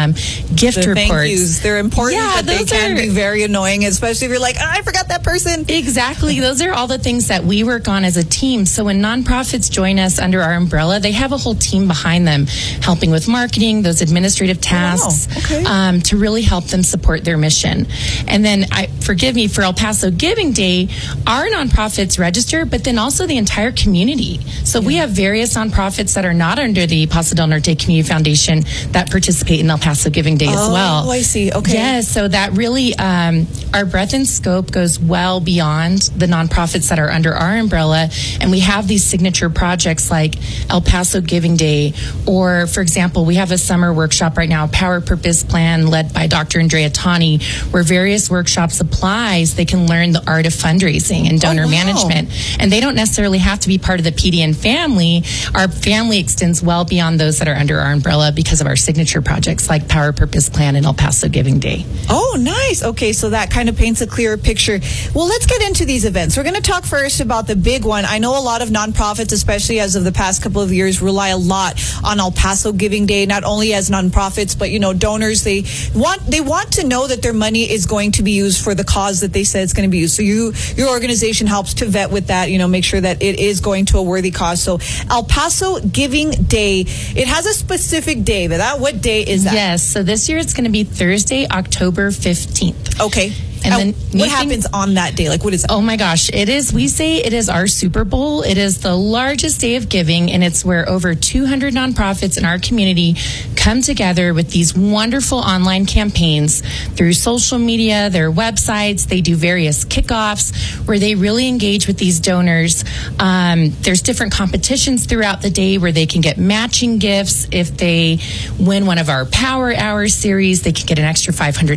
gift the reports. Thank yous. They're important, Yeah, but they can be very annoying, especially if you're like, I forgot that person. Exactly. Those are all the things that we work on as a team. So when nonprofits join us under our umbrella, they have a whole team behind them helping with marketing, those administrative tasks, to really help them support their mission. And then, forgive me, for El Paso Giving Day, our nonprofits register, but then also the entire community. So we have various nonprofits that are not under the Paso del Norte Community Foundation that participate in El Paso Giving Day as well. Oh, I see. Okay. Yes, so that really, our breadth and scope goes well beyond the nonprofits that are under our umbrella. And we have these signature projects like El Paso Giving Day, or, for example, we have a summer workshop right now, Power Purpose Plan, led by Dr. Andrea Tani, where various workshops applies. They can learn the art of fundraising and donor management. And they don't necessarily have to be part of the PDN family. Our family extends well beyond those that are under our umbrella because of our signature projects like Power Purpose Plan and El Paso Giving Day. Oh, nice. Okay, so that kind of paints a clearer picture. Well, let's get into these events. We're going to talk first about the big one. I know a lot of nonprofits, especially as of the past couple of years, rely a lot on El Paso Giving Day, not only as nonprofits, but, donors. They want to know that their money is going to be used for the cause that they said it's going to be used. So your organization helps to vet with that, make sure that it is going to a worthy cause. So El Paso Giving Day, it has a specific day. What day is that? Yes, so this year it's going to be Thursday, October 15th. Okay. And then what happens on that day? Like, what is it? Oh my gosh, we say it is our Super Bowl. It is the largest day of giving, and it's where over 200 nonprofits in our community come together with these wonderful online campaigns through social media, their websites. They do various kickoffs where they really engage with these donors. There's different competitions throughout the day where they can get matching gifts. If they win one of our Power Hour series, they can get an extra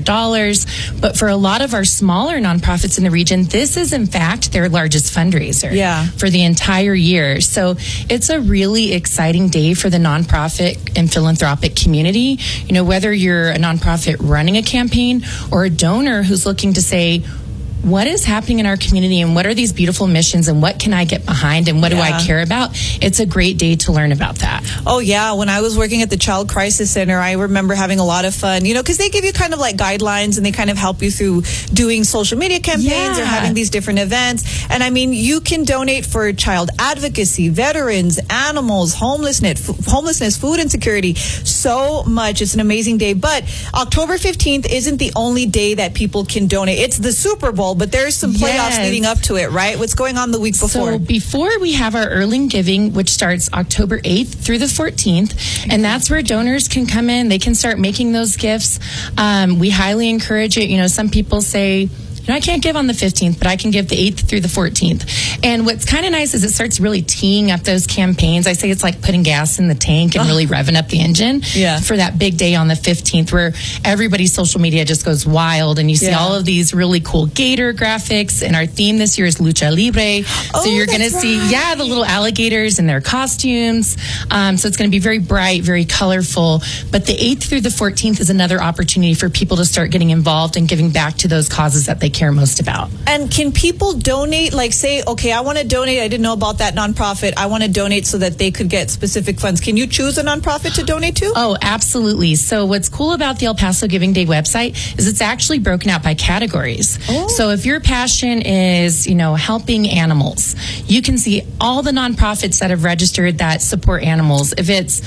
$500. But for a lot of our smaller nonprofits in the region, this is in fact their largest fundraiser for the entire year. So it's a really exciting day for the nonprofit and philanthropic community. Whether you're a nonprofit running a campaign or a donor who's looking to say, what is happening in our community and what are these beautiful missions and what can I get behind and what do I care about? It's a great day to learn about that. Oh, yeah. When I was working at the Child Crisis Center, I remember having a lot of fun, because they give you kind of like guidelines and they kind of help you through doing social media campaigns or having these different events. And I mean, you can donate for child advocacy, veterans, animals, homelessness, food insecurity, so much. It's an amazing day. But October 15th isn't the only day that people can donate. It's the Super Bowl, but there's some playoffs leading up to it, right? What's going on the week before? So before we have our early giving, which starts October 8th through the 14th, and that's where donors can come in. They can start making those gifts. We highly encourage it. Some people say, I can't give on the 15th, but I can give the 8th through the 14th. And what's kind of nice is it starts really teeing up those campaigns. I say it's like putting gas in the tank and really revving up the engine for that big day on the 15th, where everybody's social media just goes wild and you see all of these really cool gator graphics. And our theme this year is Lucha Libre. So you're going to see, the little alligators in their costumes. So it's going to be very bright, very colorful. But the 8th through the 14th is another opportunity for people to start getting involved and giving back to those causes that they care most about. And can people donate, like say, okay, I want to donate, I didn't know about that nonprofit, I want to donate so that they could get specific funds. Can you choose a nonprofit to donate to? Oh, absolutely. So what's cool about the El Paso Giving Day website is it's actually broken out by categories. So if your passion is, helping animals, you can see all the nonprofits that have registered that support animals. If it's,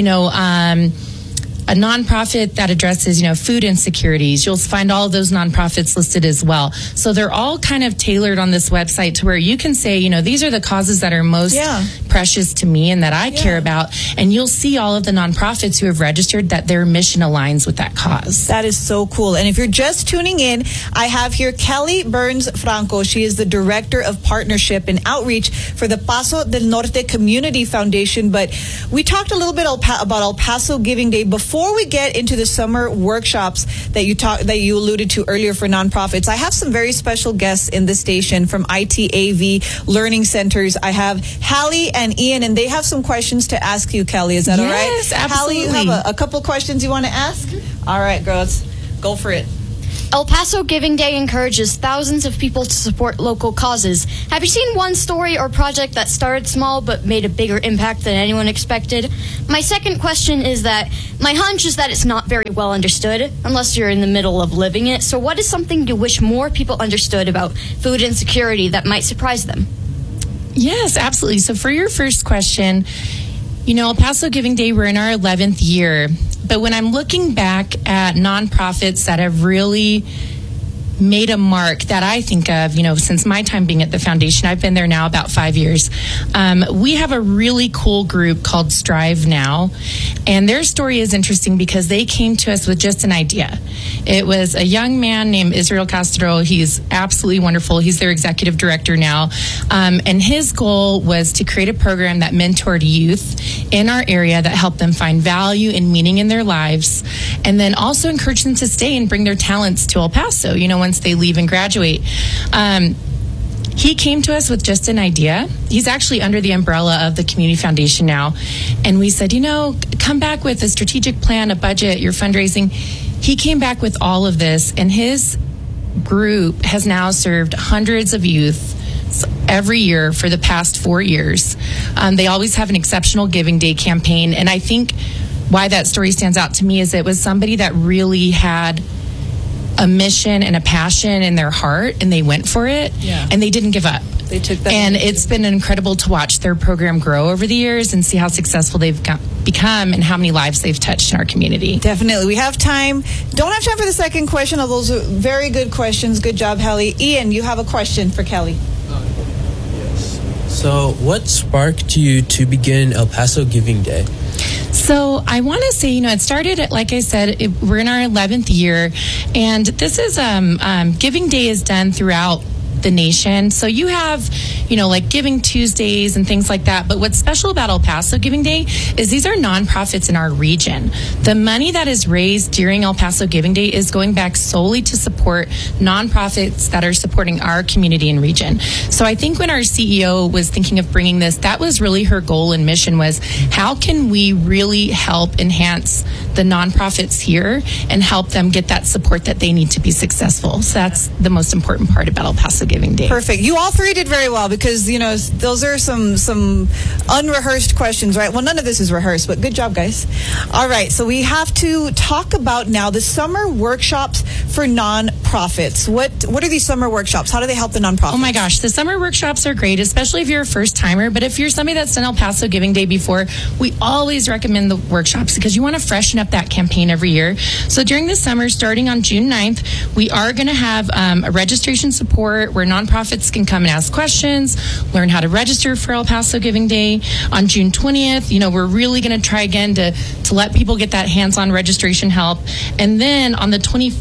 a nonprofit that addresses, food insecurities, you'll find all of those nonprofits listed as well. So they're all kind of tailored on this website to where you can say, these are the causes that are most precious to me and that I care about. And you'll see all of the nonprofits who have registered that their mission aligns with that cause. That is so cool. And if you're just tuning in, I have here Kelly Burns Franco. She is the Director of Partnership and Outreach for the Paso del Norte Community Foundation. But we talked a little bit about El Paso Giving Day. Before we get into the summer workshops that you alluded to earlier for nonprofits, I have some very special guests in the station from ITAV Learning Centers. I have Hallie and Ian, and they have some questions to ask you, Kelly. Is that all right? Yes, absolutely. Hallie, you have a couple questions you want to ask? All right, girls, go for it. El Paso Giving Day encourages thousands of people to support local causes. Have you seen one story or project that started small but made a bigger impact than anyone expected? My second question is that my hunch is that it's not very well understood unless you're in the middle of living it. So what is something you wish more people understood about food insecurity that might surprise them? Yes, absolutely. So for your first question, El Paso Giving Day, we're in our 11th year. But when I'm looking back at nonprofits that have really made a mark that I think of, since my time being at the foundation, I've been there now about 5 years. We have a really cool group called Strive Now, and their story is interesting because they came to us with just an idea. It was a young man named Israel Castro. He's absolutely wonderful. He's their executive director now, and his goal was to create a program that mentored youth in our area that helped them find value and meaning in their lives, and then also encourage them to stay and bring their talents to El Paso, once they leave and graduate. He came to us with just an idea. He's actually under the umbrella of the Community Foundation now. And we said, come back with a strategic plan, a budget, your fundraising. He came back with all of this, and his group has now served hundreds of youth every year for the past 4 years. They always have an exceptional Giving Day campaign. And I think why that story stands out to me is it was somebody that really had a mission and a passion in their heart, and they went for it, and they didn't give up. They took that. And it's been incredible to watch their program grow over the years and see how successful they've become and how many lives they've touched in our community. Definitely. We have time. Don't have time for the second question, although those are very good questions. Good job, Hallie. Ian, you have a question for Kelly. Yes. So what sparked you to begin El Paso Giving Day? So I want to say, it started, like I said, we're in our 11th year, and this is Giving Day is done throughout the nation. So you have, like Giving Tuesdays and things like that. But what's special about El Paso Giving Day is these are nonprofits in our region. The money that is raised during El Paso Giving Day is going back solely to support nonprofits that are supporting our community and region. So I think when our CEO was thinking of bringing this, that was really her goal and mission, was how can we really help enhance the nonprofits here and help them get that support that they need to be successful. So that's the most important part about El Paso Giving Day. Perfect. You all three did very well because, those are some unrehearsed questions, right? Well, none of this is rehearsed, but good job, guys. All right. So we have to talk about now the summer workshops for nonprofits. What are these summer workshops? How do they help the nonprofits? Oh my gosh, the summer workshops are great, especially if you're a first timer. But if you're somebody that's done El Paso Giving Day before, we always recommend the workshops because you want to freshen up that campaign every year. So during the summer, starting on June 9th, we are going to have a registration support where nonprofits can come and ask questions, learn how to register for El Paso Giving Day. On June 20th, we're really going to try again to let people get that hands-on registration help. And then on the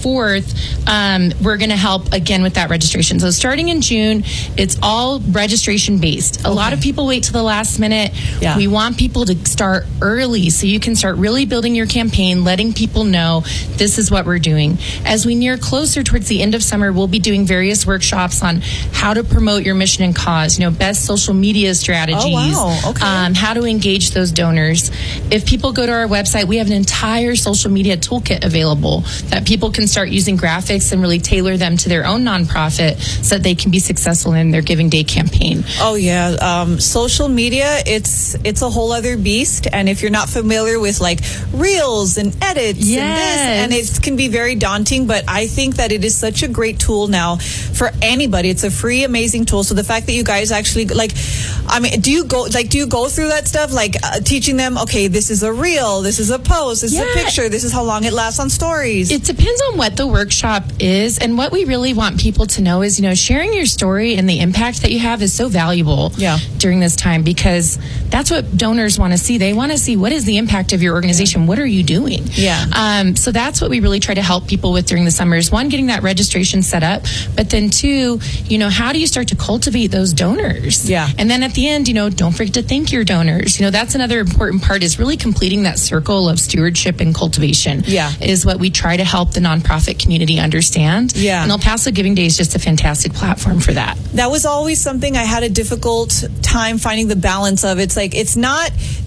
24th, we're going to help again with that registration. So starting in June, it's all registration based. A lot of people wait till the last minute. Yeah. We want people to start early so you can start really building your campaign, letting people know this is what we're doing. As we near closer towards the end of summer, we'll be doing various workshops on how to promote your mission and cause, best social media strategies, how to engage those donors. If people go to our website, we have an entire social media toolkit available that people can start using graphics and really tailor them to their own nonprofit so that they can be successful in their Giving Day campaign. Oh yeah, social media, it's a whole other beast, and if you're not familiar with like reels and edits and this, and it can be very daunting, but I think that it is such a great tool now for anybody. It's a free, amazing tool. So the fact that you guys actually do you go through that stuff, teaching them, okay, this is a reel, this is a post, this is a picture, this is how long it lasts on stories? It depends on what the workshop is, and what we really want people to know is, sharing your story and the impact that you have is so valuable during this time, because that's what donors want to see. They want to see, what is the impact of your organization? What are you doing? So that's what we really try to help people with during the summers. One, getting that registration set up, but then two, how do you start to cultivate those donors? And then at the end, don't forget to thank your donors. That's another important part, is really completing that circle of stewardship and cultivation. Is what we try to help the nonprofit community understand. And El Paso Giving Day is just a fantastic platform for that. That was always something I had a difficult time finding the balance of. It's like, it's not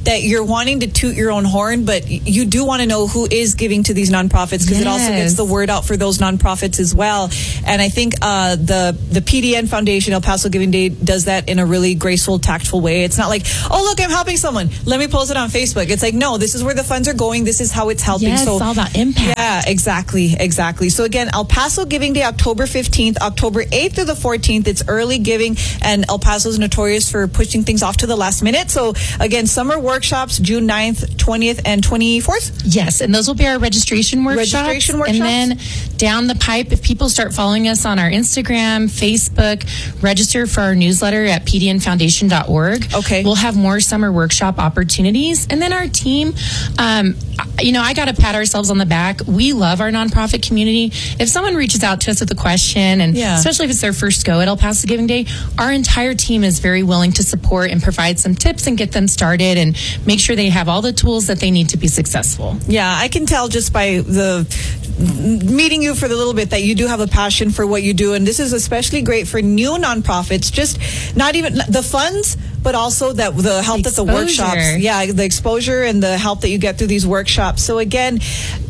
that you're wanting to toot your own horn, but you do want to know who is giving to these nonprofits, because it also gets the word out for those nonprofits as well. And I think the PDN Foundation, El Paso Giving Day, does that in a really graceful, tactful way. It's not like, oh, look, I'm helping someone, let me post it on Facebook. It's like, no, this is where the funds are going. This is how it's helping. Yes, so it's all about impact. Yeah, exactly. So again, El Paso Giving Day, October 15th, October 8th through the 14th. It's early giving, and El Paso is notorious for pushing things off to the last minute. So again, summer workshops, June 9th, 20th, and 24th. Yes, and those will be our registration workshops. And then down the pipe, if people start following us on our Instagram, Facebook, register for our newsletter at pdnfoundation.org. Okay. We'll have more summer workshop opportunities. And then our team, I got to pat ourselves on the back. We love our nonprofit community. If someone reaches out to us with a question, and especially if it's their first go at El Paso Giving Day, our entire team is very willing to support and provide some tips and get them started and make sure they have all the tools that they need to be successful. Yeah, I can tell just by meeting you for the little bit that you do have a passion for what you do, and this is especially great for new nonprofits. Just not even the funds, but also the help that the workshops, the exposure and the help that you get through these workshops. So again,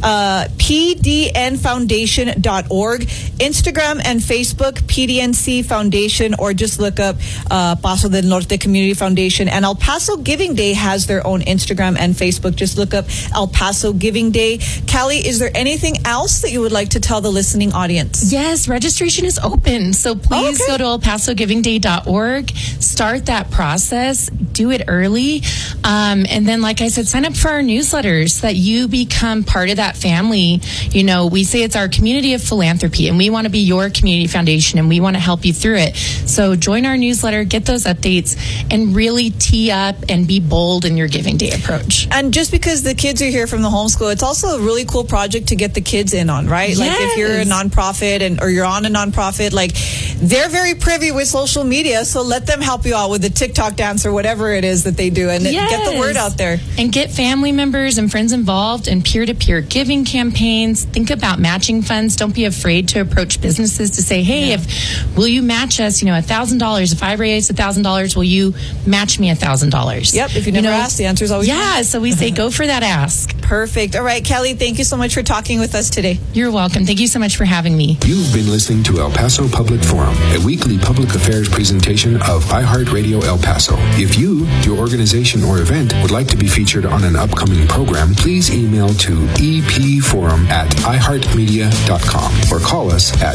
pdnfoundation.org, Instagram and Facebook, PDNC Foundation, or just look up Paso del Norte Community Foundation. And El Paso Giving Day has their own Instagram and Facebook. Just look up El Paso Giving Day. Callie, is there anything else that you would like to tell the listening audience? Yes, registration is open. So please go to elpasogivingday.org, start that process, do it early. And then, like I said, sign up for our newsletters so that you become part of that family. You know, we say it's our community of philanthropy, and we want to be your community foundation, and we want to help you through it. So join our newsletter, get those updates, and really tee up and be bold in your Giving Day approach. And just because the kids are here from the homeschool, it's also a really cool project to get the kids in on, right? Yes. Like if you're a nonprofit or you're on a nonprofit, like they're very privy with social media, so let them help you out with the TikTok dance or whatever it is that they do, and get the word out there. And get family members and friends involved in peer-to-peer giving campaigns. Think about matching funds. Don't be afraid to approach businesses to say, hey, will you match us, $1,000? If I raise $1,000, will you match me $1,000? Yep, if you never ask, the answer is always no. So we say go for that ask. Perfect. All right, Kelly, thank you so much for talking with us today. You're welcome. Thank you so much for having me. You've been listening to El Paso Public Forum, a weekly public affairs presentation of iHeartRadio El Paso. If you, your organization, or event would like to be featured on an upcoming program, please email to epforum@iheartmedia.com or call us at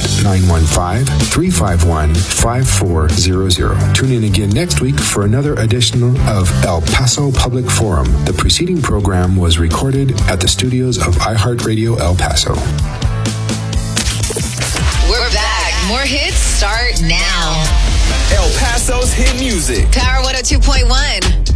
915-351-5400. Tune in again next week for another edition of El Paso Public Forum. The preceding program was recorded at the studios of iHeartRadio El Paso. We're back. More hits start now. El Paso's hit music. Power 102.1.